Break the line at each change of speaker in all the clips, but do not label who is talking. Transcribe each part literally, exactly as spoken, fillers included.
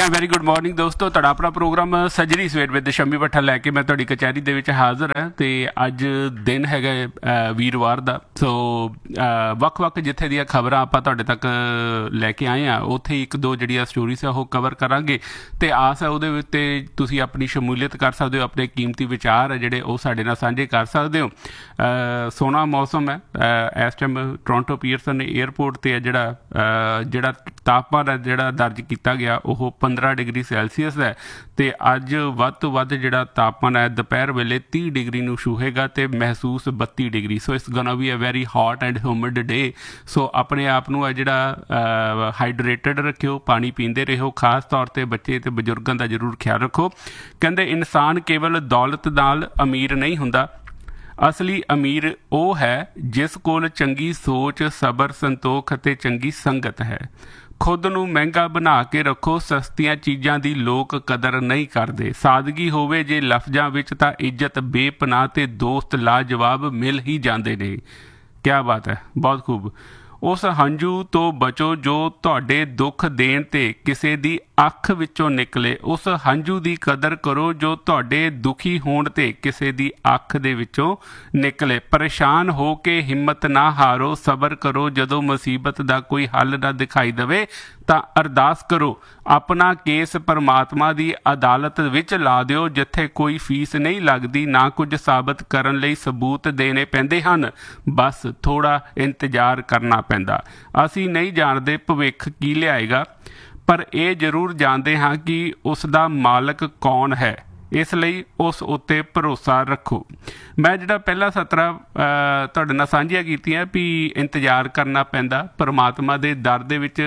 Very good morning ਦੋਸਤੋ। ਤੁਹਾਡਾ ਆਪਣਾ ਪ੍ਰੋਗਰਾਮ ਸੱਜਰੀ ਸਵੇਰ ਵਿਦ ਸ਼ੰਮੀ ਭੱਠਾ ਲੈ ਕੇ ਮੈਂ ਤੁਹਾਡੀ ਕਚਹਿਰੀ ਦੇ ਵਿੱਚ ਹਾਜ਼ਰ ਹਾਂ ਅਤੇ ਅੱਜ ਦਿਨ ਹੈਗਾ ਵੀਰਵਾਰ ਦਾ। ਸੋ ਵੱਖ-ਵੱਖ ਜਿੱਥੇ ਦੀਆਂ ਖਬਰਾਂ ਆਪਾਂ ਤੁਹਾਡੇ ਤੱਕ ਲੈ ਕੇ ਆਏ ਹਾਂ, ਉੱਥੇ ਇੱਕ ਦੋ ਜਿਹੜੀਆਂ ਸਟੋਰੀਜ਼ ਆ ਉਹ ਕਵਰ ਕਰਾਂਗੇ ਅਤੇ ਆਸ ਹੈ ਉਹਦੇ ਉੱਤੇ ਤੁਸੀਂ ਆਪਣੀ ਸ਼ਮੂਲੀਅਤ ਕਰ ਸਕਦੇ ਹੋ, ਆਪਣੇ ਕੀਮਤੀ ਵਿਚਾਰ ਹੈ ਜਿਹੜੇ ਉਹ ਸਾਡੇ ਨਾਲ ਸਾਂਝੇ ਕਰ ਸਕਦੇ ਹੋ। ਸੋਹਣਾ ਮੌਸਮ ਹੈ ਇਸ ਟਾਈਮ ਟੋਰਾਂਟੋ ਪੀਅਰਸਨ ਏਅਰਪੋਰਟ 'ਤੇ ਹੈ ਜਿਹੜਾ ਜਿਹੜਾ ਤਾਪਮਾਨ ਹੈ ਜਿਹੜਾ ਦਰਜ ਕੀਤਾ ਗਿਆ ਉਹ ਪੰਦਰਾਂ ਡਿਗਰੀ ਸੈਲਸੀਅਸ ਹੈ ਅਤੇ ਅੱਜ ਵੱਧ ਤੋਂ ਵੱਧ ਜਿਹੜਾ ਤਾਪਮਾਨ ਹੈ ਦੁਪਹਿਰ ਵੇਲੇ ਤੀਹ ਡਿਗਰੀ ਨੂੰ ਛੂਹੇਗਾ ਅਤੇ ਮਹਿਸੂਸ ਬੱਤੀ degree. So it's ਗੋਨਾ be a very hot and humid ਡੇ। ਸੋ ਆਪਣੇ ਆਪ ਨੂੰ ਹੈ ਜਿਹੜਾ ਹਾਈਡਰੇਟਡ ਰੱਖਿਓ, ਪਾਣੀ ਪੀਂਦੇ ਰਹੋ, ਖਾਸ ਤੌਰ 'ਤੇ ਬੱਚੇ ਅਤੇ ਬਜ਼ੁਰਗਾਂ ਦਾ ਜ਼ਰੂਰ ਖਿਆਲ ਰੱਖੋ। ਕਹਿੰਦੇ ਇਨਸਾਨ ਕੇਵਲ ਦੌਲਤ ਨਾਲ ਅਮੀਰ ਨਹੀਂ ਹੁੰਦਾ, ਅਸਲੀ ਅਮੀਰ ਉਹ ਹੈ ਜਿਸ ਕੋਲ ਚੰਗੀ ਸੋਚ, ਸਬਰ, ਸੰਤੋਖ ਅਤੇ ਚੰਗੀ ਸੰਗਤ ਹੈ। ਖੁਦ ਨੂੰ ਮਹਿੰਗਾ ਬਣਾ ਕੇ ਰੱਖੋ, ਸਸਤੀਆਂ ਚੀਜ਼ਾਂ ਦੀ ਲੋਕ ਕਦਰ ਨਹੀਂ ਕਰਦੇ। ਸਾਦਗੀ ਹੋਵੇ ਜੇ ਲਫ਼ਜ਼ਾਂ ਵਿੱਚ ਤਾਂ ਇੱਜ਼ਤ ਬੇਪਨਾਹ ਅਤੇ ਦੋਸਤ ਲਾਜਵਾਬ ਮਿਲ ਹੀ ਜਾਂਦੇ ਨੇ। ਕਿਆ ਬਾਤ ਹੈ, ਬਹੁਤ ਖੂਬ। ਉਸ ਹੰਝੂ ਤੋਂ ਬਚੋ ਜੋ ਤੁਹਾਡੇ ਦੁੱਖ ਦੇਣ 'ਤੇ ਕਿਸੇ ਦੀ ਅੱਖ ਵਿੱਚੋਂ ਨਿਕਲੇ। ਉਸ ਹੰਝੂ ਦੀ ਕਦਰ ਕਰੋ ਜੋ ਤੁਹਾਡੇ ਦੁਖੀ ਹੋਣ 'ਤੇ ਕਿਸੇ ਦੀ ਅੱਖ ਦੇ ਵਿੱਚੋਂ ਨਿਕਲੇ। ਪਰੇਸ਼ਾਨ ਹੋ ਕੇ ਹਿੰਮਤ ਨਾ ਹਾਰੋ, ਸਬਰ ਕਰੋ। ਜਦੋਂ ਮੁਸੀਬਤ ਦਾ ਕੋਈ ਹੱਲ ਨਾ ਦਿਖਾਈ ਦੇਵੇ ਤਾਂ ਅਰਦਾਸ ਕਰੋ। ਆਪਣਾ ਕੇਸ ਪਰਮਾਤਮਾ ਦੀ ਅਦਾਲਤ ਵਿੱਚ ਲਾ ਦਿਓ, ਜਿੱਥੇ ਕੋਈ ਫੀਸ ਨਹੀਂ ਲੱਗਦੀ, ਨਾ ਕੁਝ ਸਾਬਤ ਕਰਨ ਲਈ ਸਬੂਤ ਦੇਣੇ ਪੈਂਦੇ ਹਨ, ਬਸ ਥੋੜ੍ਹਾ ਇੰਤਜ਼ਾਰ ਕਰਨਾ ਪੈਂਦਾ। ਅਸੀਂ ਨਹੀਂ ਜਾਣਦੇ ਭਵਿੱਖ ਕੀ ਲਿਆਏਗਾ, ਪਰ ਇਹ ਜ਼ਰੂਰ ਜਾਣਦੇ ਹਾਂ ਕਿ ਉਸ ਦਾ ਮਾਲਕ ਕੌਣ ਹੈ, ਇਸ ਲਈ ਉਸ ਉੱਤੇ ਭਰੋਸਾ ਰੱਖੋ। ਮੈਂ ਜਿਹੜਾ ਪਹਿਲਾ ਸਤਰਾ ਤੁਹਾਡੇ ਨਾਲ ਸਾਂਝੀਆਂ ਕੀਤੀਆਂ ਵੀ ਇੰਤਜ਼ਾਰ ਕਰਨਾ ਪੈਂਦਾ, ਪਰਮਾਤਮਾ ਦੇ ਦਰ ਦੇ ਵਿੱਚ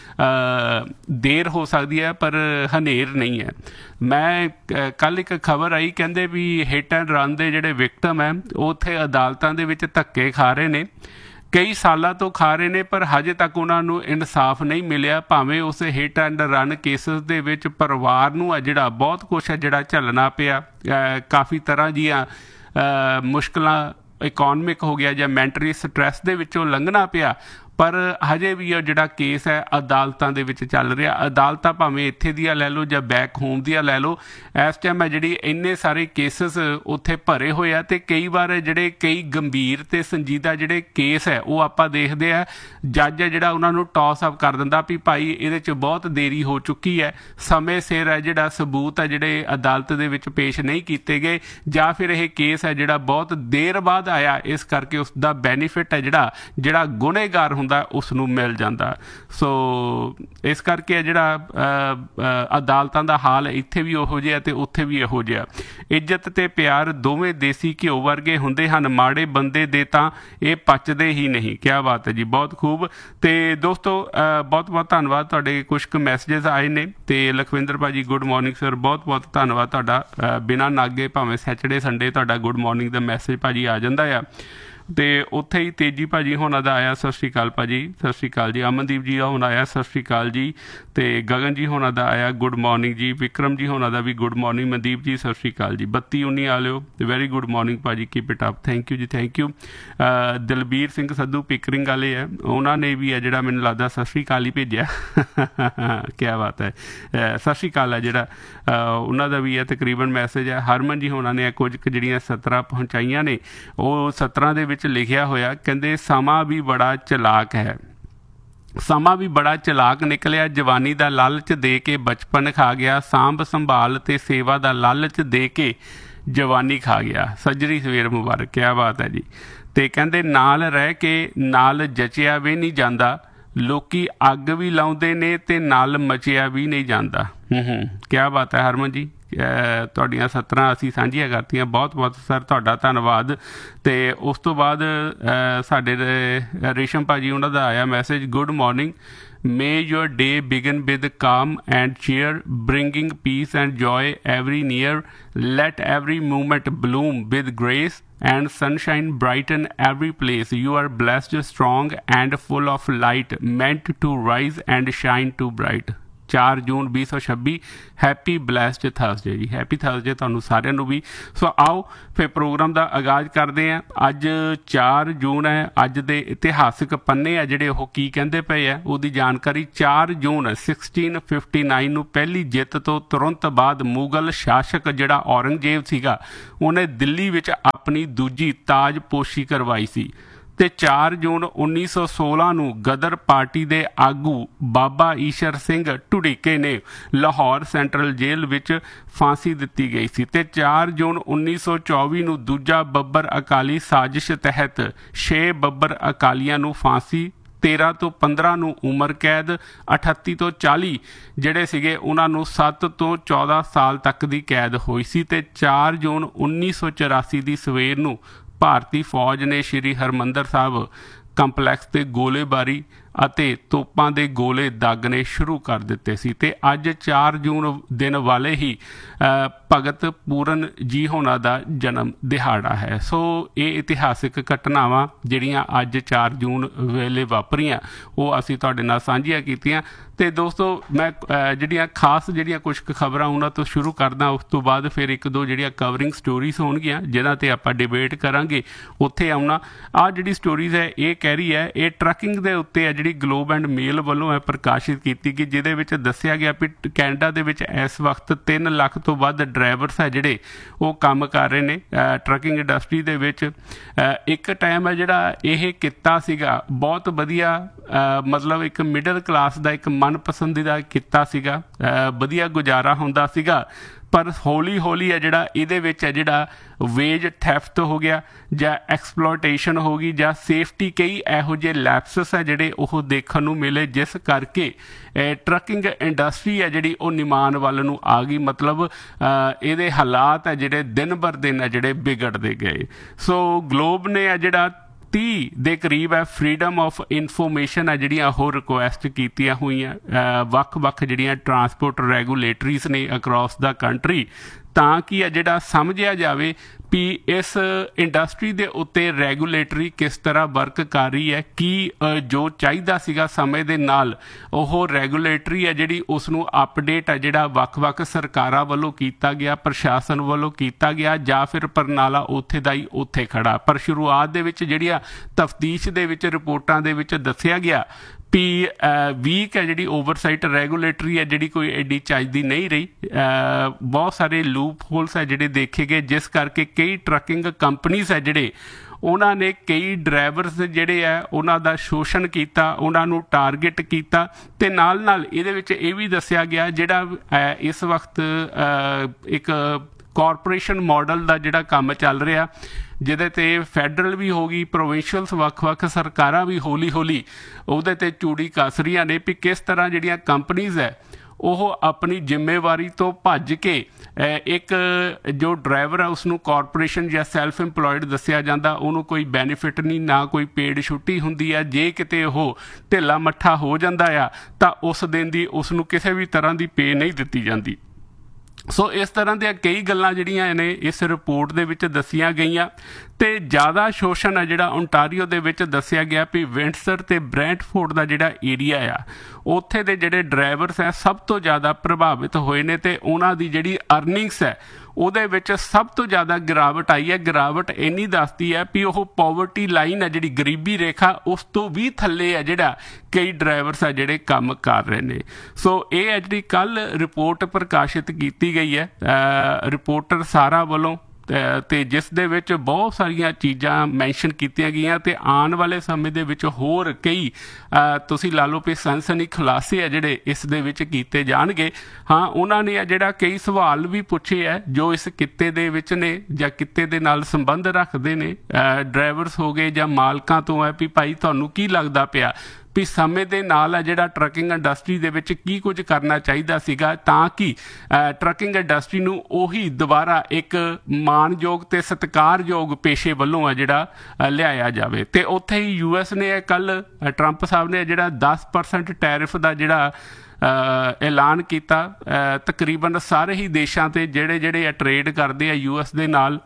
ਦੇਰ ਹੋ ਸਕਦੀ ਹੈ ਪਰ ਹਨੇਰ ਨਹੀਂ ਹੈ। ਮੈਂ ਕੱਲ੍ਹ ਇੱਕ ਖਬਰ ਆਈ, ਕਹਿੰਦੇ ਵੀ ਹਿੱਟ ਐਂਡ ਰਨ ਦੇ ਜਿਹੜੇ ਵਿਕਟਮ ਹੈ ਉਹ ਉੱਥੇ ਅਦਾਲਤਾਂ ਦੇ ਵਿੱਚ ਧੱਕੇ ਖਾ ਰਹੇ ਨੇ, ਕਈ ਸਾਲਾਂ ਤੋਂ ਖਾ ਰਹੇ ਨੇ, ਪਰ ਹਜੇ ਤੱਕ ਉਹਨਾਂ ਨੂੰ ਇਨਸਾਫ ਨਹੀਂ ਮਿਲਿਆ। ਭਾਵੇਂ ਉਸ ਹਿੱਟ ਐਂਡ ਰਨ ਕੇਸਿਸ ਦੇ ਵਿੱਚ ਪਰਿਵਾਰ ਨੂੰ ਆ ਜਿਹੜਾ ਬਹੁਤ ਕੁਛ ਹੈ ਜਿਹੜਾ ਝੱਲਣਾ ਪਿਆ, ਕਾਫੀ ਤਰ੍ਹਾਂ ਦੀਆਂ ਮੁਸ਼ਕਿਲਾਂ, ਇਕੋਨਮਿਕ ਹੋ ਗਿਆ ਜਾਂ ਮੈਂਟਲੀ ਸਟਰੈਸ ਦੇ ਵਿੱਚੋਂ ਲੰਘਣਾ ਪਿਆ, ਪਰ ਹਜੇ ਵੀ ਉਹ ਜਿਹੜਾ ਕੇਸ ਹੈ ਅਦਾਲਤਾਂ ਦੇ ਵਿੱਚ ਚੱਲ ਰਿਹਾ। ਅਦਾਲਤਾਂ ਭਾਵੇਂ ਇੱਥੇ ਦੀਆਂ ਲੈ ਲਓ ਜਾਂ ਬੈਕ ਹੋਮ ਦੀਆਂ ਲੈ ਲਓ, ਇਸ ਟਾਈਮ ਹੈ ਜਿਹੜੀ ਇੰਨੇ ਸਾਰੇ ਕੇਸਿਸ ਉੱਥੇ ਭਰੇ ਹੋਏ ਆ ਅਤੇ ਕਈ ਵਾਰ ਜਿਹੜੇ ਕਈ ਗੰਭੀਰ ਅਤੇ ਸੰਜੀਦਾ ਜਿਹੜੇ ਕੇਸ ਹੈ ਉਹ ਆਪਾਂ ਦੇਖਦੇ ਆ ਜੱਜ ਹੈ ਜਿਹੜਾ ਉਹਨਾਂ ਨੂੰ ਟਾਸ ਅਪ ਕਰ ਦਿੰਦਾ ਵੀ ਭਾਈ ਇਹਦੇ 'ਚ ਬਹੁਤ ਦੇਰੀ ਹੋ ਚੁੱਕੀ ਹੈ, ਸਮੇਂ ਸਿਰ ਹੈ ਜਿਹੜਾ ਸਬੂਤ ਹੈ ਜਿਹੜੇ ਅਦਾਲਤ ਦੇ ਵਿੱਚ ਪੇਸ਼ ਨਹੀਂ ਕੀਤੇ ਗਏ, ਜਾਂ ਫਿਰ ਇਹ ਕੇਸ ਹੈ ਜਿਹੜਾ ਬਹੁਤ ਦੇਰ ਬਾਅਦ ਆਇਆ, ਇਸ ਕਰਕੇ ਉਸ ਦਾ ਬੈਨੀਫਿਟ ਹੈ ਜਿਹੜਾ ਜਿਹੜਾ ਗੁਨੇਗਾਰ ਹੁੰਦਾ ਉਸ ਨੂੰ ਮਿਲ ਜਾਂਦਾ। ਸੋ ਇਸ ਕਰਕੇ ਜਿਹੜਾ ਅਦਾਲਤਾਂ ਦਾ ਹਾਲ ਇੱਥੇ ਵੀ ਉਹੋ ਜਿਹਾ ਅਤੇ ਉੱਥੇ ਵੀ ਇਹੋ ਜਿਹਾ। ਇੱਜ਼ਤ ਅਤੇ ਪਿਆਰ ਦੋਵੇਂ ਦੇਸੀ ਘਿਓ ਵਰਗੇ ਹੁੰਦੇ ਹਨ, ਮਾੜੇ ਬੰਦੇ ਦੇ ਤਾਂ ਇਹ ਪਚਦੇ ਹੀ ਨਹੀਂ। ਕਿਆ ਬਾਤ ਹੈ ਜੀ, ਬਹੁਤ ਖੂਬ। ਅਤੇ ਦੋਸਤੋ ਬਹੁਤ ਬਹੁਤ ਧੰਨਵਾਦ, ਤੁਹਾਡੇ ਕੁਛ ਕੁ ਮੈਸੇਜਸ ਆਏ ਨੇ ਅਤੇ ਲਖਵਿੰਦਰ ਭਾਅ ਜੀ ਗੁੱਡ ਮੋਰਨਿੰਗ ਸਰ, ਬਹੁਤ ਬਹੁਤ ਧੰਨਵਾਦ ਤੁਹਾਡਾ। ਬਿਨਾਂ ਨਾਗੇ ਭਾਵੇਂ ਸੈਚਰਡੇ ਸੰਡੇ ਤੁਹਾਡਾ ਗੁੱਡ ਮੋਰਨਿੰਗ ਦਾ ਮੈਸੇਜ ਭਾਅ ਜੀ ਆ ਜਾਂਦਾ ਆ। ਅਤੇ ਉੱਥੇ ਹੀ ਤੇਜੀ ਭਾਅ ਜੀ ਹੋਣਾ ਦਾ ਆਇਆ, ਸਤਿ ਸ਼੍ਰੀ ਅਕਾਲ ਭਾਅ ਜੀ, ਸਤਿ ਸ਼੍ਰੀ ਅਕਾਲ ਜੀ। ਅਮਨਦੀਪ ਜੀ ਹੁਣ ਆਇਆ, ਸਤਿ ਸ਼੍ਰੀ ਅਕਾਲ ਜੀ। ਅਤੇ ਗਗਨ ਜੀ ਹੋਣਾ ਦਾ ਆਇਆ ਗੁੱਡ ਮੋਰਨਿੰਗ ਜੀ। ਵਿਕਰਮ ਜੀ ਹੋਣਾ ਦਾ ਵੀ ਗੁੱਡ ਮੋਰਨਿੰਗ। ਮਨਦੀਪ ਜੀ ਸਤਿ ਸ਼੍ਰੀ ਅਕਾਲ ਜੀ। ਬੱਤੀ ਉੱਨੀ ਆ ਲਿਓ, ਵੈਰੀ ਗੁੱਡ ਮੋਰਨਿੰਗ ਭਾਅ ਜੀ, keep it up, thank you ਜੀ, thank you. Dalbir Singh Sandhu Pickering ਵਾਲੇ ਹੈ, ਉਹਨਾਂ ਨੇ ਵੀ ਹੈ ਜਿਹੜਾ ਮੈਨੂੰ ਲੱਗਦਾ ਸਤਿ ਸ਼੍ਰੀ ਅਕਾਲ ਹੀ ਭੇਜਿਆ। ਕਿਆ ਬਾਤ ਹੈ, ਸਤਿ ਸ਼੍ਰੀ ਅਕਾਲ ਹੈ ਜਿਹੜਾ ਉਹਨਾਂ ਦਾ ਵੀ ਹੈ ਤਕਰੀਬਨ ਮੈਸੇਜ ਹੈ। ਹਰਮਨ ਜੀ ਹੋਣਾ ਨੇ ਕੁਝ ਕੁ ਜਿਹੜੀਆਂ ਸਤਰਾਂ ਪਹੁੰਚਾਈਆਂ ਨੇ, ਉਹ ਸਤਰਾਂ ਦੇ ਵਿੱਚ ਲਿਖਿਆ ਹੋਇਆ, ਕਹਿੰਦੇ ਸਮਾਂ ਵੀ ਬੜਾ ਚਲਾਕ ਹੈ, ਸਮਾਂ ਵੀ ਬੜਾ ਚਲਾਕ ਨਿਕਲਿਆ, ਜਵਾਨੀ ਦਾ ਲਾਲਚ ਦੇ ਕੇ ਬਚਪਨ ਖਾ ਗਿਆ, ਸਾਂਭ ਸੰਭਾਲ ਅਤੇ ਸੇਵਾ ਦਾ ਲਾਲਚ ਦੇ ਕੇ ਜਵਾਨੀ ਖਾ ਗਿਆ। ਸੱਜਰੀ ਸਵੇਰ ਮੁਬਾਰਕ। ਕਿਆ ਬਾਤ ਹੈ ਜੀ। ਅਤੇ ਕਹਿੰਦੇ ਨਾਲ ਰਹਿ ਕੇ ਨਾਲ ਜਚਿਆ ਵੀ ਨਹੀਂ ਜਾਂਦਾ, ਲੋਕੀ ਅੱਗ ਵੀ ਲਾਉਂਦੇ ਨੇ ਅਤੇ ਨਾਲ ਮਚਿਆ ਵੀ ਨਹੀਂ ਜਾਂਦਾ। ਹੂੰ ਹੂੰ ਕਿਆ ਬਾਤ ਹੈ ਹਰਮਨ ਜੀ, ਤੁਹਾਡੀਆਂ ਸਤਰਾਂ ਅਸੀਂ ਸਾਂਝੀਆਂ ਕਰਤੀਆਂ, ਬਹੁਤ ਬਹੁਤ ਸਰ ਤੁਹਾਡਾ ਧੰਨਵਾਦ। ਅਤੇ ਉਸ ਤੋਂ ਬਾਅਦ ਸਾਡੇ ਰੇਸ਼ਮ ਭਾਅ ਜੀ ਉਹਨਾਂ ਦਾ ਆਇਆ message, good morning, may your day begin with calm and cheer, bringing peace and joy every near. Let every moment bloom with grace and sunshine brighten every place. You are blessed, strong and full of light, meant to rise and shine too bright. ਚਾਰ ਜੂਨ ਵੀਹ ਸੌ ਛੱਬੀ। Happy blessed Thursday जी, happy Thursday ਤੁਹਾਨੂੰ ਸਾਰਿਆਂ ਨੂੰ ਵੀ। ਸੋ ਆਓ ਫਿਰ programme ਦਾ ਆਗਾਜ਼ ਕਰਦੇ ਹਾਂ। ਅੱਜ ਚਾਰ ਜੂਨ ਹੈ। ਅੱਜ ਦੇ ਇਤਿਹਾਸਿਕ ਪੰਨੇ ਆ ਜਿਹੜੇ ਉਹ ਕੀ ਕਹਿੰਦੇ ਪਏ ਆ ਉਹਦੀ ਜਾਣਕਾਰੀ। ਚਾਰ ਜੂਨ ਸਿਕਸਟੀਨ ਫਿਫਟੀ ਨਾਈਨ ਨੂੰ ਪਹਿਲੀ ਜਿੱਤ ਤੋਂ ਤੁਰੰਤ ਬਾਅਦ ਮੁਗਲ ਸ਼ਾਸਕ ਜਿਹੜਾ ਔਰੰਗਜ਼ੇਬ ਸੀਗਾ ਉਹਨੇ ਦਿੱਲੀ ਵਿੱਚ ਆਪਣੀ ਦੂਜੀ ਤਾਜਪੋਸ਼ੀ ਕਰਵਾਈ ਸੀ। ਤੇ ਚਾਰ ਜੂਨ ਉੱਨੀ ਸੌ ਸੋਲਾਂ ਨੂੰ ਗਦਰ ਪਾਰਟੀ ਦੇ ਆਗੂ ਬਾਬਾ ਈਸ਼ਰ ਸਿੰਘ ਢੁੱਡੀਕੇ ਨੇ ਲਾਹੌਰ ਸੈਂਟਰਲ ਜੇਲ੍ਹ ਵਿੱਚ ਫਾਂਸੀ ਦਿੱਤੀ ਗਈ ਸੀ। ਤੇ ਚਾਰ ਜੂਨ ਉੱਨੀ ਸੌ ਚੌਵੀ ਨੂੰ ਦੂਜਾ ਬੱਬਰ ਅਕਾਲੀ ਸਾਜ਼ਿਸ਼ ਤਹਿਤ ਛੇ ਬੱਬਰ ਅਕਾਲੀਆਂ ਨੂੰ ਫਾਂਸੀ, तेरह तो पंद्रह ਨੂੰ ਉਮਰ ਕੈਦ, अठत्ती ਤੋਂ ਚਾਲੀ ਜਿਹੜੇ ਸੀਗੇ ਉਹਨਾਂ ਨੂੰ ਸੱਤ ਤੋਂ ਚੌਦਾਂ ਸਾਲ ਤੱਕ ਦੀ ਕੈਦ ਹੋਈ ਸੀ। ਤੇ ਚਾਰ ਜੂਨ ਉੱਨੀ ਸੌ ਚੁਰਾਸੀ ਦੀ ਸਵੇਰ ਨੂੰ ਭਾਰਤੀ ਫੌਜ ਨੇ ਸ਼੍ਰੀ ਹਰਿਮੰਦਰ ਸਾਹਿਬ ਕੰਪਲੈਕਸ 'ਤੇ ਗੋਲੇਬਾਰੀ ਅਤੇ ਤੋਪਾਂ ਦੇ ਗੋਲੇ ਦਾਗਣੇ ਸ਼ੁਰੂ ਕਰ ਦਿੱਤੇ ਸੀ। ਤੇ ਅੱਜ ਚਾਰ ਜੂਨ ਦਿਨ ਵਾਲੇ ਹੀ ਭਗਤ ਪੂਰਨ ਜੀ ਹੋਣਾ ਦਾ ਜਨਮ ਦਿਹਾੜਾ ਹੈ। ਸੋ ਇਹ ਇਤਿਹਾਸਿਕ ਘਟਨਾਵਾਂ ਜਿਹੜੀਆਂ ਅੱਜ ਚਾਰ ਜੂਨ ਵੇਲੇ ਵਾਪਰੀਆਂ ਉਹ ਅਸੀਂ ਤੁਹਾਡੇ ਨਾਲ ਸਾਂਝੀਆਂ ਕੀਤੀਆਂ। ਤੇ ਦੋਸਤੋ ਮੈਂ ਜਿਹੜੀਆਂ ਖਾਸ ਜਿਹੜੀਆਂ ਕੁਛ ਕੁ ਖਬਰਾਂ ਉਹਨਾਂ ਤੋਂ ਸ਼ੁਰੂ ਕਰਦਾ, ਉਸ ਤੋਂ ਬਾਅਦ ਫਿਰ ਇੱਕ ਦੋ ਜਿਹੜੀਆਂ ਕਵਰਿੰਗ ਸਟੋਰੀਜ਼ ਹੋਣਗੀਆਂ ਜਿਹਨਾਂ 'ਤੇ ਆਪਾਂ ਡਿਬੇਟ ਕਰਾਂਗੇ ਉੱਥੇ ਆਉਣਾ। ਆਹ ਜਿਹੜੀ ਸਟੋਰੀਜ਼ ਹੈ ਇਹ ਕਹਿ ਰਹੀ ਹੈ, ਇਹ ਟਰੱਕਿੰਗ ਦੇ ਉੱਤੇ ਹੈ ਜਿਹੜੀ ਗਲੋਬ ਐਂਡ ਮੇਲ ਵੱਲੋਂ ਹੈ ਪ੍ਰਕਾਸ਼ਿਤ ਕੀਤੀ ਗਈ, ਜਿਹਦੇ ਵਿੱਚ ਦੱਸਿਆ ਗਿਆ ਵੀ ਕੈਨੇਡਾ ਦੇ ਵਿੱਚ ਇਸ ਵਕਤ ਤਿੰਨ ਲੱਖ ਤੋਂ ਵੱਧ ਡਰਾਈਵਰਸ ਹੈ ਜਿਹੜੇ ਉਹ ਕੰਮ ਕਰ ਰਹੇ ਨੇ ਟਰੱਕਿੰਗ ਇੰਡਸਟਰੀ ਦੇ ਵਿੱਚ। ਇੱਕ ਟਾਈਮ ਹੈ ਜਿਹੜਾ ਇਹ ਕਿੱਤਾ ਸੀਗਾ ਬਹੁਤ ਵਧੀਆ, ਮਤਲਬ ਇੱਕ ਮਿਡਲ ਕਲਾਸ ਦਾ ਇੱਕ ਮਨਪਸੰਦੀਦਾ ਕਿੱਤਾ ਸੀਗਾ, ਵਧੀਆ ਗੁਜ਼ਾਰਾ ਹੁੰਦਾ ਸੀਗਾ। ਪਰ ਹੌਲੀ ਹੌਲੀ ਹੈ ਜਿਹੜਾ ਇਹਦੇ ਵਿੱਚ ਹੈ ਜਿਹੜਾ ਵੇਜ ਥੈਫਟ ਹੋ ਗਿਆ ਜਾਂ ਐਕਸਪਲੋਇਟੇਸ਼ਨ ਹੋ ਗਈ ਜਾਂ ਸੇਫਟੀ ਕਈ ਇਹੋ ਜਿਹੇ ਲੈਪਸਸ ਹੈ ਜਿਹੜੇ ਉਹ ਦੇਖਣ ਨੂੰ ਮਿਲੇ, ਜਿਸ ਕਰਕੇ ਟਰੱਕਿੰਗ ਇੰਡਸਟਰੀ ਹੈ ਜਿਹੜੀ ਉਹ ਨਿਮਾਨ ਵੱਲ ਨੂੰ ਆ ਗਈ। ਮਤਲਬ ਇਹਦੇ ਹਾਲਾਤ ਹੈ ਜਿਹੜੇ ਦਿਨ ਬਰ ਦਿਨ ਹੈ ਜਿਹੜੇ ਵਿਗੜਦੇ ਗਏ। ਸੋ ਗਲੋਬ ਨੇ ਹੈ ਜਿਹੜਾ ਤੀਹ ਦੇ ਕਰੀਬ ਹੈ ਫਰੀडम ਆਫ ਇਨਫੋਰਮੇਸ਼ਨ ਹੈ ਜਿਹੜੀਆਂ ਉਹ ਰਿਕੁਐਸਟ ਕੀਤੀਆਂ ਹੋਈਆਂ ਵੱਖ ਵੱਖ ਜਿਹੜੀਆਂ ਟਰਾਂਸਪੋਰਟ ਰੈਗੂਲੇਟਰੀਜ਼ ਨੇ ਅਕਰੋਸ ਦਾ ਕੰਟਰੀ, ਤਾਂ ਕਿ ਆ ਜਿਹੜਾ ਸਮਝਿਆ ਜਾਵੇ ਵੀ ਇਸ ਇੰਡਸਟਰੀ ਦੇ ਉੱਤੇ ਰੈਗੂਲੇਟਰੀ ਕਿਸ ਤਰ੍ਹਾਂ ਵਰਕ ਕਰ ਰਹੀ ਹੈ, ਕੀ ਜੋ ਚਾਹੀਦਾ ਸੀਗਾ ਸਮੇਂ ਦੇ ਨਾਲ ਉਹ ਰੈਗੂਲੇਟਰੀ ਹੈ ਜਿਹੜੀ ਉਸ ਨੂੰ ਅਪਡੇਟ ਹੈ ਜਿਹੜਾ ਵੱਖ ਵੱਖ ਸਰਕਾਰਾਂ ਵੱਲੋਂ ਕੀਤਾ ਗਿਆ, ਪ੍ਰਸ਼ਾਸਨ ਵੱਲੋਂ ਕੀਤਾ ਗਿਆ, ਜਾਂ ਫਿਰ ਪ੍ਰਣਾਲਾ ਉੱਥੇ ਦਾ ਹੀ ਉੱਥੇ ਖੜਾ। ਪਰ ਸ਼ੁਰੂਆਤ ਦੇ ਵਿੱਚ ਜਿਹੜੀਆਂ ਤਫਤੀਸ਼ ਦੇ ਵਿੱਚ ਰਿਪੋਰਟਾਂ ਦੇ ਵਿੱਚ ਦੱਸਿਆ ਗਿਆ ਵੀ ਵੀਕ ਹੈ ਜਿਹੜੀ ਓਵਰਸਾਈਟ ਰੈਗੂਲੇਟਰੀ ਹੈ ਜਿਹੜੀ ਕੋਈ ਐਡੀ ਚੱਜਦੀ ਨਹੀਂ ਰਹੀ। ਬਹੁਤ ਸਾਰੇ ਲੂਪ ਹੋਲਸ ਹੈ ਜਿਹੜੇ ਦੇਖੇ ਗਏ, ਜਿਸ ਕਰਕੇ ਕਈ ਟਰੱਕਿੰਗ ਕੰਪਨੀਜ਼ ਹੈ ਜਿਹੜੇ ਉਹਨਾਂ ਨੇ ਕਈ ਡਰਾਈਵਰਸ ਜਿਹੜੇ ਹੈ ਉਹਨਾਂ ਦਾ ਸ਼ੋਸ਼ਣ ਕੀਤਾ, ਉਹਨਾਂ ਨੂੰ ਟਾਰਗੇਟ ਕੀਤਾ। ਤੇ ਨਾਲ ਨਾਲ ਇਹਦੇ ਵਿੱਚ ਇਹ ਵੀ ਦੱਸਿਆ ਗਿਆ ਜਿਹੜਾ ਇਸ ਵਕਤ ਇੱਕ ਕਾਰਪੋਰੇਸ਼ਨ ਮਾਡਲ ਦਾ ਜਿਹੜਾ ਕੰਮ ਚੱਲ ਰਿਹਾ, ਜਿਹਦੇ 'ਤੇ ਫੈਡਰਲ ਵੀ ਹੋ ਗਈ, ਪ੍ਰੋਵਿੰਸ਼ੀਅਲਸ ਵੱਖ-ਵੱਖ ਸਰਕਾਰਾਂ ਵੀ ਹੌਲੀ ਹੌਲੀ ਉਹਦੇ 'ਤੇ ਚੂੜੀ ਕੱਸ ਰਹੀਆਂ ਨੇ ਵੀ ਕਿਸ ਤਰ੍ਹਾਂ ਜਿਹੜੀਆਂ ਕੰਪਨੀਜ਼ ਹੈ ਉਹ ਆਪਣੀ ਜ਼ਿੰਮੇਵਾਰੀ ਤੋਂ ਭੱਜ ਕੇ ਇੱਕ ਜੋ ਡਰਾਈਵਰ ਹੈ ਉਸਨੂੰ ਕਾਰਪੋਰੇਸ਼ਨ ਜਾਂ ਸੈਲਫ ਇੰਪਲੋਇਡ ਦੱਸਿਆ ਜਾਂਦਾ, ਉਹਨੂੰ ਕੋਈ ਬੈਨੀਫਿਟ ਨਹੀਂ, ਨਾ ਕੋਈ ਪੇਡ ਛੁੱਟੀ ਹੁੰਦੀ ਹੈ। ਜੇ ਕਿਤੇ ਉਹ ਢਿੱਲਾ ਮੱਠਾ ਹੋ ਜਾਂਦਾ ਆ ਤਾਂ ਉਸ ਦਿਨ ਦੀ ਉਸਨੂੰ ਕਿਸੇ ਵੀ ਤਰ੍ਹਾਂ ਦੀ ਪੇ ਨਹੀਂ ਦਿੱਤੀ ਜਾਂਦੀ। ਸੋ ਇਸ ਤਰ੍ਹਾਂ ਦੀਆਂ ਕਈ ਗੱਲਾਂ ਜਿਹੜੀਆਂ ਨੇ ਇਸ ਰਿਪੋਰਟ ਦੇ ਵਿੱਚ ਦੱਸੀਆਂ ਗਈਆਂ। ਤੇ ਜ਼ਿਆਦਾ ਸ਼ੋਸ਼ਣ ਹੈ ਜਿਹੜਾ ਓਨਟਾਰੀਓ ਦੇ ਵਿੱਚ ਦੱਸਿਆ ਗਿਆ ਵੀ ਵਿੰਡਸਰ ਤੇ ਬ੍ਰੈਂਟਫੋਰਡ ਦਾ ਜਿਹੜਾ ਏਰੀਆ ਆ ਉੱਥੇ ਦੇ ਜਿਹੜੇ ਡਰਾਈਵਰਸ ਹੈ ਸਭ ਤੋਂ ਜ਼ਿਆਦਾ ਪ੍ਰਭਾਵਿਤ ਹੋਏ ਨੇ ਤੇ ਉਹਨਾਂ ਦੀ ਜਿਹੜੀ ਅਰਨਿੰਗਸ ਹੈ ਉਹਦੇ ਵਿੱਚ ਸਭ ਤੋਂ ਜ਼ਿਆਦਾ ਗਿਰਾਵਟ ਆਈ ਹੈ। ਗਿਰਾਵਟ ਇੰਨੀ ਦੱਸਦੀ ਹੈ ਵੀ ਉਹ ਪੋਵਰਟੀ ਲਾਈਨ ਹੈ ਜਿਹੜੀ ਗਰੀਬੀ ਰੇਖਾ ਉਸ ਤੋਂ ਵੀ ਥੱਲੇ ਹੈ ਜਿਹੜਾ ਕਈ ਡਰਾਈਵਰਸ ਹੈ ਜਿਹੜੇ ਕੰਮ ਕਰ ਰਹੇ ਨੇ। ਸੋ ਇਹ ਹੈ ਜਿਹੜੀ ਕੱਲ੍ਹ ਰਿਪੋਰਟ ਪ੍ਰਕਾਸ਼ਿਤ ਕੀਤੀ ਗਈ ਹੈ ਰਿਪੋਰਟਰ ਸਾਰਾ ਵੱਲੋਂ, ਤੇ ਜਿਸ ਦੇ ਵਿੱਚ ਬਹੁਤ ਸਾਰੀਆਂ ਚੀਜ਼ਾਂ ਮੈਂਸ਼ਨ ਕੀਤੀਆਂ ਗਈਆਂ ਤੇ ਆਉਣ ਵਾਲੇ ਸਮੇਂ ਦੇ ਵਿੱਚ ਹੋਰ ਕਈ ਤੁਸੀਂ ਲਾ ਲਓ ਵੀ ਸਨਸਨੀ ਖੁਲਾਸੇ ਆ ਜਿਹੜੇ ਇਸ ਦੇ ਵਿੱਚ ਕੀਤੇ ਜਾਣਗੇ। ਹਾਂ, ਉਹਨਾਂ ਨੇ ਜਿਹੜਾ ਕਈ ਸਵਾਲ ਵੀ ਪੁੱਛੇ ਹੈ ਜੋ ਇਸ ਕਿੱਤੇ ਦੇ ਵਿੱਚ ਨੇ ਜਾਂ ਕਿੱਤੇ ਦੇ ਨਾਲ ਸੰਬੰਧ ਰੱਖਦੇ ਨੇ, ਡਰਾਈਵਰਸ ਹੋ ਗਏ ਜਾਂ ਮਾਲਕਾਂ ਤੋਂ ਹੈ ਵੀ ਭਾਈ ਤੁਹਾਨੂੰ ਕੀ ਲੱਗਦਾ ਪਿਆ ਵੀ ਸਮੇਂ ਦੇ ਨਾਲ ਹੈ ਜਿਹੜਾ ਟਰੱਕਿੰਗ ਇੰਡਸਟਰੀ ਦੇ ਵਿੱਚ ਕੀ ਕੁਝ ਕਰਨਾ ਚਾਹੀਦਾ ਸੀਗਾ ਤਾਂ ਕਿ ਟਰੱਕਿੰਗ ਇੰਡਸਟਰੀ ਨੂੰ ਉਹੀ ਦੁਬਾਰਾ ਇੱਕ ਮਾਣਯੋਗ ਤੇ ਸਤਿਕਾਰਯੋਗ ਪੇਸ਼ੇ ਵੱਲੋਂ ਹੈ ਜਿਹੜਾ ਲਿਆਇਆ ਜਾਵੇ। ਤੇ ਉੱਥੇ ਹੀ ਯੂ ਐਸ ਨੇ ਕੱਲ੍ਹ ਟਰੰਪ ਸਾਹਿਬ ਨੇ ਜਿਹੜਾ ਦਸ ਪਰਸੈਂਟ ਟੈਰਿਫ ਦਾ ਜਿਹੜਾ ਐਲਾਨ ਕੀਤਾ ਤਕਰੀਬਨ ਸਾਰੇ ਹੀ ਦੇਸ਼ਾਂ 'ਤੇ ਜਿਹੜੇ ਜਿਹੜੇ ਟਰੇਡ ਕਰਦੇ ਆ ਯੂ ਐਸ ਦੇ ਨਾਲ,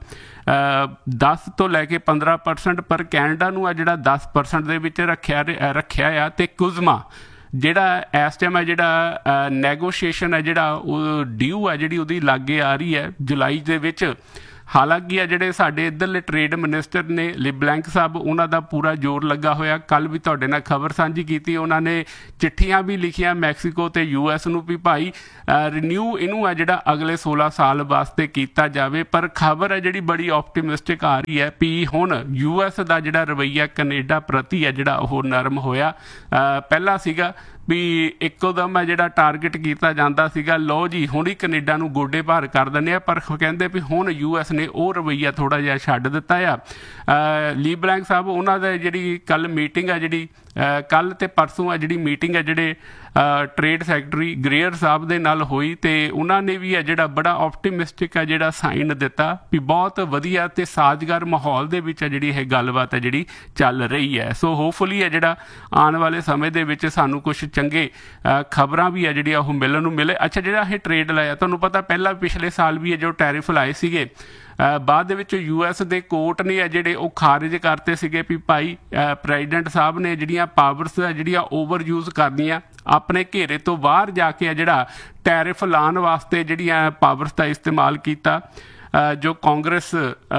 ਦਸ ਤੋਂ ਲੈ ਕੇ ਪੰਦਰਾਂ ਪਰਸੈਂਟ, ਪਰ ਕੈਨੇਡਾ ਨੂੰ ਆ ਜਿਹੜਾ ਦਸ ਪਰਸੈਂਟ ਦੇ ਵਿੱਚ ਰੱਖਿਆ ਰੱਖਿਆ ਆ। ਤੇ ਕੁਜ਼ਮਾ ਜਿਹੜਾ ਇਸ ਟਾਈਮ ਹੈ ਜਿਹੜਾ ਨੈਗੋਸ਼ੀਏਸ਼ਨ ਹੈ ਜਿਹੜਾ ਉਹ ਡਿਊ ਹੈ ਜਿਹੜੀ ਉਹਦੀ ਲਾਗੇ ਆ ਰਹੀ ਹੈ ਜੁਲਾਈ ਦੇ ਵਿੱਚ। ਹਾਲਾਂਕਿ ਆ ਜਿਹੜੇ ਸਾਡੇ ਇੱਧਰਲੇ ਟ੍ਰੇਡ ਮਿਨਿਸਟਰ ਨੇ ਲਿਬਲੈਂਕ ਸਾਹਿਬ, ਉਹਨਾਂ ਦਾ ਪੂਰਾ ਜ਼ੋਰ ਲੱਗਾ ਹੋਇਆ। ਕੱਲ੍ਹ ਵੀ ਤੁਹਾਡੇ ਨਾਲ ਖਬਰ ਸਾਂਝੀ ਕੀਤੀ, ਉਹਨਾਂ ਨੇ ਚਿੱਠੀਆਂ ਵੀ ਲਿਖੀਆਂ ਮੈਕਸੀਕੋ ਤੇ ਯੂ ਐਸ ਨੂੰ ਵੀ ਭਾਈ ਰਿਨਿਊ ਇਹਨੂੰ ਹੈ ਜਿਹੜਾ ਅਗਲੇ ਸੋਲਾਂ ਸਾਲ ਵਾਸਤੇ ਕੀਤਾ ਜਾਵੇ। ਪਰ ਖਬਰ ਹੈ ਜਿਹੜੀ ਬੜੀ ਆਪਟੀਮਿਸਟਿਕ ਆ ਰਹੀ ਹੈ ਵੀ ਹੁਣ ਯੂ ਐਸ ਦਾ ਜਿਹੜਾ ਰਵੱਈਆ ਕੈਨੇਡਾ ਪ੍ਰਤੀ ਹੈ ਜਿਹੜਾ ਉਹ ਨਰਮ ਹੋਇਆ। ਪਹਿਲਾਂ ਸੀਗਾ ਵੀ ਇੱਕੋ ਦਮ ਹੈ ਜਿਹੜਾ ਟਾਰਗੇਟ ਕੀਤਾ ਜਾਂਦਾ ਸੀਗਾ, ਲਓ ਜੀ ਹੁਣ ਹੀ ਕੈਨੇਡਾ ਨੂੰ ਗੋਡੇ ਭਾਰ ਕਰ ਦਿੰਦੇ ਆ, ਪਰ ਕਹਿੰਦੇ ਵੀ ਹੁਣ ਯੂ ਐਸ ਨੇ ਉਹ ਰਵੱਈਆ ਥੋੜ੍ਹਾ ਜਿਹਾ ਛੱਡ ਦਿੱਤਾ ਆ। ਲੀ ਬਲੈਂਕ ਸਾਹਿਬ ਉਹਨਾਂ ਦਾ ਜਿਹੜੀ ਕੱਲ੍ਹ ਮੀਟਿੰਗ ਆ ਜਿਹੜੀ ਕੱਲ੍ਹ ਤੇ ਪਰਸੋਂ ਆ ਜਿਹੜੀ ਮੀਟਿੰਗ ਹੈ ਜਿਹੜੇ ਟ੍ਰੇਡ ਸੈਕਟਰੀ ਗ੍ਰੇਅਰ ਸਾਹਿਬ ਦੇ ਨਾਲ ਹੋਈ, ਤੇ ਉਹਨਾਂ ਨੇ ਵੀ ਆ ਜਿਹੜਾ ਬੜਾ ਆਪਟੀਮਿਸਟਿਕ ਆ ਜਿਹੜਾ ਸਾਈਨ ਦਿੱਤਾ ਵੀ ਬਹੁਤ ਵਧੀਆ ਤੇ ਸਾਜ਼ਗਾਰ ਮਾਹੌਲ ਦੇ ਵਿੱਚ ਆ ਜਿਹੜੀ ਇਹ ਗੱਲਬਾਤ ਹੈ ਜਿਹੜੀ ਚੱਲ ਰਹੀ ਹੈ। ਸੋ ਹੋਪਫੁਲੀ ਹੈ ਜਿਹੜਾ ਆਉਣ ਵਾਲੇ ਸਮੇਂ ਦੇ ਵਿੱਚ ਸਾਨੂੰ ਕੁਛ ਚੰਗੇ ਖਬਰਾਂ ਵੀ ਆ ਜਿਹੜੀਆਂ ਉਹ ਮਿਲਣ ਨੂੰ ਮਿਲੇ। ਅੱਛਾ, ਜਿਹੜਾ ਇਹ ਟ੍ਰੇਡ ਲਾਇਆ ਤੁਹਾਨੂੰ ਪਤਾ ਪਹਿਲਾਂ ਪਿਛਲੇ ਸਾਲ ਵੀ ਇਹ ਜੋ ਟੈਰਿਫ ਲਾਏ ਸੀਗੇ, ਬਾਅਦ ਦੇ ਵਿੱਚ ਯੂ ਐਸ ਦੇ ਕੋਰਟ ਨੇ ਜਿਹੜੇ ਉਹ ਖਾਰਿਜ ਕਰਤੇ ਸੀਗੇ ਵੀ ਭਾਈ ਪ੍ਰੈਜ਼ੀਡੈਂਟ ਸਾਹਿਬ ਨੇ ਜਿਹੜੀਆਂ ਪਾਵਰਸ ਜਿਹੜੀਆਂ ਓਵਰ ਯੂਜ਼ ਕਰਨੀਆਂ, ਆਪਣੇ ਘੇਰੇ ਤੋਂ ਬਾਹਰ ਜਾ ਕੇ ਆ ਜਿਹੜਾ ਟੈਰਿਫ ਲਾਉਣ ਵਾਸਤੇ ਜਿਹੜੀਆਂ ਪਾਵਰਸ ਦਾ ਇਸਤੇਮਾਲ ਕੀਤਾ। ਜੋ ਕਾਂਗਰਸ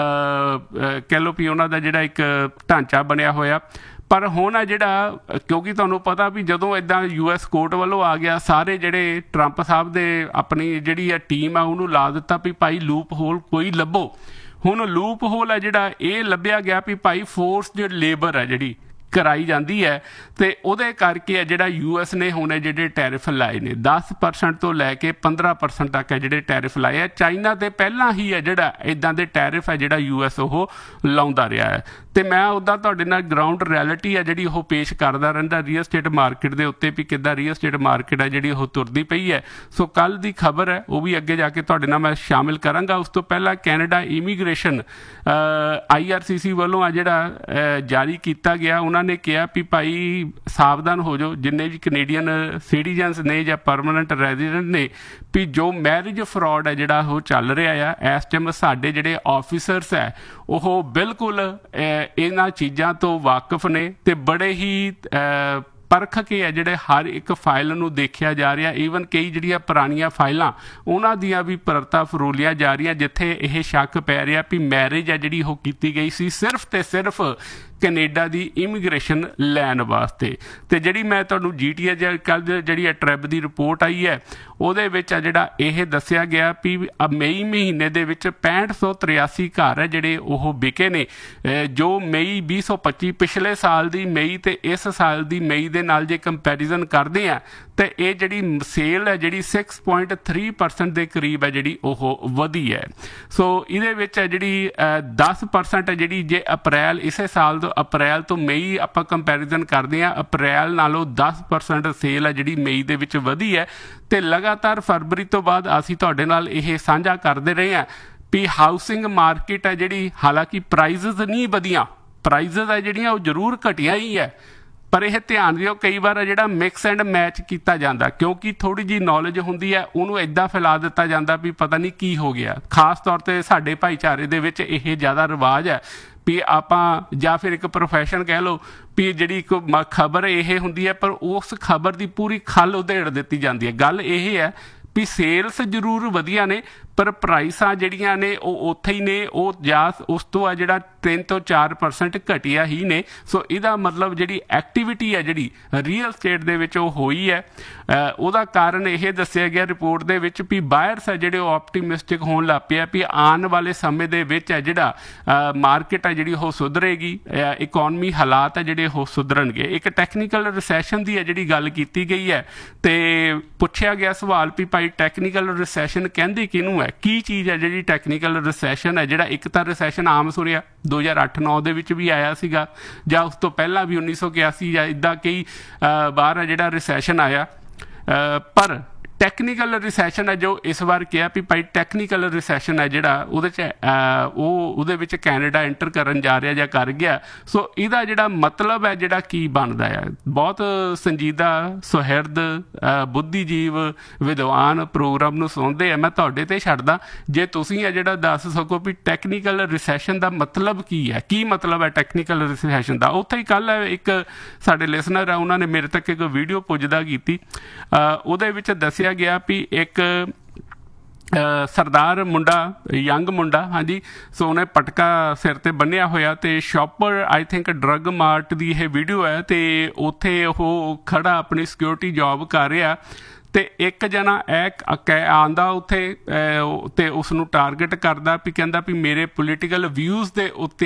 ਕਹਿ ਲਓ ਵੀ ਉਹਨਾਂ ਦਾ ਜਿਹੜਾ ਇੱਕ ਢਾਂਚਾ ਬਣਿਆ ਹੋਇਆ। ਪਰ ਹੁਣ ਆ ਜਿਹੜਾ ਕਿਉਂਕਿ ਤੁਹਾਨੂੰ ਪਤਾ ਵੀ ਜਦੋਂ ਇੱਦਾਂ ਯੂ ਐਸ ਕੋਰਟ ਵੱਲੋਂ ਆ ਗਿਆ, ਸਾਰੇ ਜਿਹੜੇ ਟਰੰਪ ਸਾਹਿਬ ਦੇ ਆਪਣੀ ਜਿਹੜੀ ਆ ਟੀਮ ਆ ਉਹਨੂੰ ਲਾ ਦਿੱਤਾ ਵੀ ਭਾਈ ਲੂਪ ਹੋਲ ਕੋਈ ਲੱਭੋ। ਹੁਣ ਲੂਪ ਹੋਲ ਹੈ ਜਿਹੜਾ ਇਹ ਲੱਭਿਆ ਗਿਆ ਵੀ ਭਾਈ ਫੋਰਸ ਜਿਹੜੀ ਲੇਬਰ ਹੈ ਜਿਹੜੀ ਕਰਾਈ ਜਾਂਦੀ ਹੈ, ਤੇ ਉਹਦੇ ਕਰਕੇ ਹੈ ਜਿਹੜਾ ਯੂ ਐਸ ਨੇ ਹੁਣ ਜਿਹੜੇ ਟੈਰਿਫ ਲਾਏ ਨੇ ਦਸ ਪਰਸੈਂਟ ਤੋਂ ਲੈ ਕੇ ਪੰਦਰਾਂ ਪਰਸੈਂਟ ਤੱਕ ਹੈ ਜਿਹੜੇ ਟੈਰਿਫ ਲਾਏ ਆ। ਚਾਈਨਾ ਤੇ ਪਹਿਲਾਂ ਹੀ ਹੈ ਜਿਹੜਾ ਇੱਦਾਂ ਦੇ ਟੈਰਿਫ ਹੈ ਜਿਹੜਾ ਯੂ ਐਸ ਉਹ ਲਾਉਂਦਾ ਰਿਹਾ ਹੈ। ਤੇ ਮੈਂ ਉੱਦਾਂ ਤੁਹਾਡੇ ਨਾਲ ਗਰਾਊਂਡ ਰਿਐਲਿਟੀ ਹੈ ਜਿਹੜੀ ਉਹ ਪੇਸ਼ ਕਰਦਾ ਰਹਿੰਦਾ ਰੀਅਲ ਸਟੇਟ ਮਾਰਕੀਟ ਦੇ ਉੱਤੇ ਵੀ ਕਿੱਦਾਂ ਰੀਅਲ ਸਟੇਟ ਮਾਰਕੀਟ ਹੈ ਜਿਹੜੀ ਉਹ ਤੁਰਦੀ ਪਈ ਹੈ। ਸੋ ਕੱਲ੍ਹ ਦੀ ਖਬਰ ਹੈ ਉਹ ਵੀ ਅੱਗੇ ਜਾ ਕੇ ਤੁਹਾਡੇ ਨਾਲ ਮੈਂ ਸ਼ਾਮਿਲ ਕਰਾਂਗਾ। ਉਸ ਤੋਂ ਪਹਿਲਾਂ Canada immigration I R C ਸੀ ਵੱਲੋਂ ਆ ਜਿਹੜਾ ਜਾਰੀ ਕੀਤਾ ਗਿਆ, ਉਹਨਾਂ ਨੇ ਕਿਹਾ ਵੀ ਭਾਈ ਸਾਵਧਾਨ ਹੋ ਜਾਓ ਜਿੰਨੇ ਵੀ ਕੈਨੇਡੀਅਨ ਸਿਟੀਜ਼ਨਸ ਨੇ ਜਾਂ ਪਰਮਾਨੈਂਟ ਰੈਜ਼ੀਡੈਂਟ ਨੇ, ਵੀ ਜੋ ਮੈਰਿਜ ਫਰਾਡ ਹੈ ਜਿਹੜਾ ਉਹ ਚੱਲ ਰਿਹਾ ਆ ਇਸ ਟਾਈਮ ਸਾਡੇ ਜਿਹੜੇ ਆਫਿਸਰਸ ਹੈ ਉਹ ਬਿਲਕੁਲ ਇਹਨਾਂ ਚੀਜ਼ਾਂ ਤੋਂ ਵਾਕਿਫ ਨੇ ਤੇ ਬੜੇ ਹੀ ਪਰਖ ਕੇ ਹੈ ਜਿਹੜੇ ਹਰ ਇੱਕ ਫਾਈਲ ਨੂੰ ਦੇਖਿਆ ਜਾ ਰਿਹਾ। ਈਵਨ ਕਈ ਜਿਹੜੀਆਂ ਪੁਰਾਣੀਆਂ ਫਾਈਲਾਂ ਉਹਨਾਂ ਦੀਆਂ ਵੀ ਪਰਤਾਂ ਫਰੋਲੀਆਂ ਜਾ ਰਹੀਆਂ ਜਿੱਥੇ ਇਹ ਸ਼ੱਕ ਪੈ ਰਿਹਾ ਵੀ ਮੈਰਿਜ ਹੈ ਜਿਹੜੀ ਉਹ ਕੀਤੀ ਗਈ ਸੀ ਸਿਰਫ ਤੇ ਸਿਰਫ ਕੈਨੇਡਾ ਦੀ ਇਮੀਗ੍ਰੇਸ਼ਨ ਲੈਣ ਵਾਸਤੇ। ਤੇ ਜਿਹੜੀ ਮੈਂ ਤੁਹਾਨੂੰ ਜੀ ਟੀ ਏ ਕੱਲ੍ਹ ਜਿਹੜੀ ਟ੍ਰਿਬ ਦੀ ਰਿਪੋਰਟ ਆਈ ਹੈ ਉਹਦੇ ਵਿੱਚ ਆ ਜਿਹੜਾ ਇਹ ਦੱਸਿਆ ਗਿਆ ਵੀ ਮਈ ਮਹੀਨੇ ਦੇ ਵਿੱਚ ਪੈਂਹਠ ਸੌ ਤਰਿਆਸੀ ਘਰ ਹੈ ਜਿਹੜੇ ਉਹ ਵਿਕੇ ਨੇ, ਜੋ ਮਈ ਵੀਹ ਸੌ ਪੱਚੀ ਪਿਛਲੇ ਸਾਲ ਦੀ ਮਈ ਤੇ ਇਸ ਸਾਲ ਦੀ ਮਈ ਦੇ ਨਾਲ ਜੇ ਕੰਪੈਰੀਜ਼ਨ ਕਰਦੇ ਆ ਤੇ ਇਹ ਜਿਹੜੀ ਸੇਲ ਹੈ ਜਿਹੜੀ ਛੇ ਪੁਆਇੰਟ ਤਿੰਨ ਪਰਸੈਂਟ ਦੇ ਕਰੀਬ ਹੈ ਜਿਹੜੀ ਉਹ ਵਧੀ ਹੈ। ਸੋ ਇਹਦੇ ਵਿੱਚ ਹੈ ਜਿਹੜੀ ਦਸ ਪਰਸੈਂਟ ਹੈ ਜਿਹੜੀ ਜੇ ਅਪ੍ਰੈਲ ਇਸੇ ਸਾਲ ਤੋਂ ਅਪ੍ਰੈਲ ਤੋਂ ਮਈ ਆਪਾਂ ਕੰਪੈਰੀਜ਼ਨ ਕਰਦੇ ਹਾਂ, ਅਪ੍ਰੈਲ ਨਾਲੋਂ ਦਸ ਪਰਸੈਂਟ ਸੇਲ ਹੈ ਜਿਹੜੀ ਮਈ ਦੇ ਵਿੱਚ ਵਧੀ ਹੈ। ਤੇ ਲਗਾਤਾਰ ਫਰਵਰੀ ਤੋਂ ਬਾਅਦ ਅਸੀਂ ਤੁਹਾਡੇ ਨਾਲ ਇਹ ਸਾਂਝਾ ਕਰਦੇ ਰਹੇ ਹਾਂ ਵੀ ਹਾਊਸਿੰਗ ਮਾਰਕੀਟ ਹੈ ਜਿਹੜੀ ਹਾਲਾਂਕਿ ਪ੍ਰਾਈਜ਼ਸ ਨਹੀਂ ਵਧੀਆਂ, ਪ੍ਰਾਈਜ਼ਸ ਹੈ ਜਿਹੜੀਆਂ ਉਹ ਜ਼ਰੂਰ ਘਟੀਆਂ ਹੀ ਹੈ, ਪਰ ਇਹ ਧਿਆਨ ਦਿਓ ਕਈ ਵਾਰ ਜਿਹੜਾ ਮਿਕਸ ਐਂਡ ਮੈਚ ਕੀਤਾ ਜਾਂਦਾ ਕਿਉਂਕਿ ਥੋੜ੍ਹੀ ਜਿਹੀ ਨੌਲੇਜ ਹੁੰਦੀ ਹੈ ਉਹਨੂੰ ਇੱਦਾਂ ਫੈਲਾ ਦਿੱਤਾ ਜਾਂਦਾ ਵੀ ਪਤਾ ਨਹੀਂ ਕੀ ਹੋ ਗਿਆ। ਖਾਸ ਤੌਰ 'ਤੇ ਸਾਡੇ ਭਾਈਚਾਰੇ ਦੇ ਵਿੱਚ ਇਹ ਜ਼ਿਆਦਾ ਰਿਵਾਜ ਹੈ ਵੀ ਆਪਾਂ ਜਾਂ ਫਿਰ ਇੱਕ ਪ੍ਰੋਫੈਸ਼ਨ ਕਹਿ ਲਓ ਵੀ ਜਿਹੜੀ ਇੱਕ ਖਬਰ ਇਹ ਹੁੰਦੀ ਹੈ ਪਰ ਉਸ ਖਬਰ ਦੀ ਪੂਰੀ ਖੱਲ ਉਧੇੜ ਦਿੱਤੀ ਜਾਂਦੀ ਹੈ। ਗੱਲ ਇਹ ਹੈ ਵੀ ਸੇਲਸ ਜ਼ਰੂਰ ਵਧੀਆ ਨੇ ਪਰ ਪ੍ਰਾਈਸਾਂ ਜਿਹੜੀਆਂ ਨੇ ਉਹ ਉੱਥੇ ਹੀ ਨੇ, ਉਹ ਜਾਂ ਉਸ ਤੋਂ ਆ ਜਿਹੜਾ ਤਿੰਨ ਤੋਂ ਚਾਰ ਪਰਸੈਂਟ ਘਟੀਆ ਹੀ ਨੇ। ਸੋ ਇਹਦਾ ਮਤਲਬ ਜਿਹੜੀ ਐਕਟੀਵਿਟੀ ਹੈ ਜਿਹੜੀ ਰੀਅਲ ਸਟੇਟ ਦੇ ਵਿੱਚ ਉਹ ਹੋਈ ਹੈ। ਉਹਦਾ ਕਾਰਨ ਇਹ ਦੱਸਿਆ ਗਿਆ ਰਿਪੋਰਟ ਦੇ ਵਿੱਚ ਵੀ ਬਾਇਰਸ ਹੈ ਜਿਹੜੇ ਉਹ ਆਪਟੀਮਿਸਟਿਕ ਹੋਣ ਲੱਗ ਪਏ ਵੀ ਆਉਣ ਵਾਲੇ ਸਮੇਂ ਦੇ ਵਿੱਚ ਹੈ ਜਿਹੜਾ ਮਾਰਕੀਟ ਹੈ ਜਿਹੜੀ ਉਹ ਸੁਧਰੇਗੀ, ਇਕੋਨਮੀ ਹਾਲਾਤ ਹੈ ਜਿਹੜੇ ਉਹ ਸੁਧਰਨਗੇ। ਇੱਕ ਟੈਕਨੀਕਲ ਰਿਸੈਸ਼ਨ ਦੀ ਹੈ ਜਿਹੜੀ ਗੱਲ ਕੀਤੀ ਗਈ ਹੈ ਤੇ ਪੁੱਛਿਆ ਗਿਆ ਸਵਾਲ ਵੀ ਭਾਈ ਟੈਕਨੀਕਲ ਰਿਸੈਸ਼ਨ ਕਹਿੰਦੇ ਕਿਹਨੂੰ ਹੈ, ਕੀ ਚੀਜ਼ ਹੈ ਜਿਹੜੀ ਟੈਕਨੀਕਲ ਰਿਸੈਸ਼ਨ ਹੈ। ਜਿਹੜਾ ਇੱਕ ਤਾਂ ਰਿਸੈਸ਼ਨ ਆਮ ਸੁਣਿਆ ਦੋ ਹਜ਼ਾਰ ਅੱਠ ਨੌ ਦੇ ਵਿੱਚ ਵੀ ਆਇਆ ਸੀਗਾ ਜਾਂ ਉਸ ਤੋਂ ਪਹਿਲਾਂ ਵੀ ਉੱਨੀ ਸੌ ਇਕਿਆਸੀ ਜਾਂ ਇੱਦਾਂ ਕਈ ਵਾਰ ਹੈ ਜਿਹੜਾ ਰਿਸੈਸ਼ਨ ਆਇਆ, ਪਰ ਟੈਕਨੀਕਲ ਰਿਸੈਸ਼ਨ ਹੈ ਜੋ ਇਸ ਵਾਰ ਕਿਹਾ ਵੀ ਭਾਈ ਟੈਕਨੀਕਲ ਰਿਸੈਸ਼ਨ ਹੈ ਜਿਹੜਾ ਉਹਦੇ 'ਚ ਉਹ ਉਹਦੇ ਵਿੱਚ ਕੈਨੇਡਾ ਐਂਟਰ ਕਰਨ ਜਾ ਰਿਹਾ ਜਾਂ ਕਰ ਗਿਆ। ਸੋ ਇਹਦਾ ਜਿਹੜਾ ਮਤਲਬ ਹੈ ਜਿਹੜਾ ਕੀ ਬਣਦਾ ਆ, ਬਹੁਤ ਸੰਜੀਦਾ ਸੁਹਿਰਦ ਬੁੱਧੀਜੀਵ ਵਿਦਵਾਨ ਪ੍ਰੋਗਰਾਮ ਨੂੰ ਸੁਣਦੇ ਆ। ਮੈਂ ਤੁਹਾਡੇ ਤੇ ਛੱਡਦਾ, ਜੇ ਤੁਸੀਂ ਆ ਜਿਹੜਾ ਦੱਸ ਸਕੋ ਵੀ ਟੈਕਨੀਕਲ ਰਿਸੈਸ਼ਨ ਦਾ ਮਤਲਬ ਕੀ ਹੈ, ਕੀ ਮਤਲਬ ਹੈ ਟੈਕਨੀਕਲ ਰਿਸੈਸ਼ਨ ਦਾ। ਉੱਥੇ ਹੀ ਕੱਲ੍ਹ ਇੱਕ ਸਾਡੇ ਲਿਸਨਰ ਆ, ਉਹਨਾਂ ਨੇ ਮੇਰੇ ਤੱਕ ਇੱਕ ਵੀਡੀਓ ਪੁੱਜਦਾ ਕੀਤੀ, ਉਹਦੇ ਵਿੱਚ ਦੱਸਿਆ ਗਿਆ ਵੀ ਇੱਕ ਸਰਦਾਰ ਮੁੰਡਾ, ਯੰਗ ਮੁੰਡਾ, ਹਾਂਜੀ, ਸੋ ਉਹਨੇ ਪਟਕਾ ਸਿਰ ਤੇ ਬੰਨਿਆ ਹੋਇਆ ਤੇ ਸ਼ੌਪਰ ਆਈ ਥਿੰਕ ਡਰੱਗ ਮਾਰਟ ਦੀ ਇਹ ਵੀਡੀਓ ਹੈ ਤੇ ਉੱਥੇ ਉਹ ਖੜਾ ਆਪਣੀ ਸਿਕਿਉਰਿਟੀ ਜੋਬ ਕਰ ਰਿਹਾ ਤੇ ਇੱਕ ਜਣਾ ਇਹ ਆਉਂਦਾ ਉੱਥੇ ਤੇ ਉਸਨੂੰ ਟਾਰਗੇਟ ਕਰਦਾ ਵੀ ਕਹਿੰਦਾ ਵੀ ਮੇਰੇ ਪੋਲੀਟੀਕਲ ਵਿਊਜ਼ ਦੇ ਉੱਤੇ